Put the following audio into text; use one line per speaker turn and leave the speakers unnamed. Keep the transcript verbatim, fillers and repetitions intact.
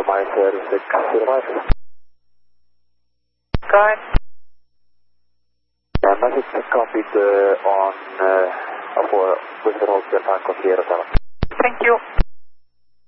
optimizer six zero five.
Go ahead.
Yeah, message copied uh, on uh, for Whisper Hotel Tango Sierra seven.
Thank you.